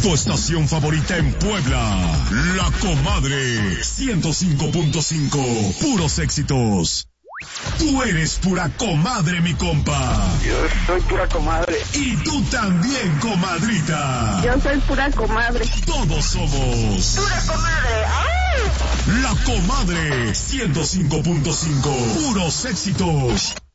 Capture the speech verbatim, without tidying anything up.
Tu estación favorita en Puebla. La Comadre. ciento cinco punto cinco. Puros éxitos. Tú eres pura comadre, mi compa. Yo soy pura comadre. Y tú también, comadrita. Yo soy pura comadre. Todos somos pura comadre. ¡Ay! La Comadre. ciento cinco punto cinco. Puros éxitos.